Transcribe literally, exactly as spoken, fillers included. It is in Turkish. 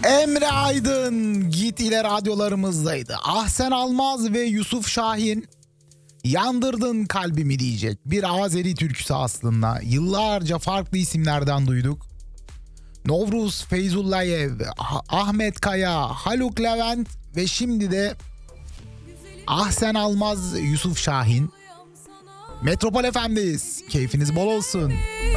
Emre Aydın Git ile radyolarımızdaydı. Ahsen Almaz ve Yusuf Şahin Yandırdın Kalbimi diyecek bir Azeri türküsü aslında. Yıllarca farklı isimlerden duyduk. Novruz Feyzullayev, Ahmet Kaya, Haluk Levent ve şimdi de Ahsen Almaz, Yusuf Şahin. Metropol F M'deyiz. Keyfiniz bol olsun.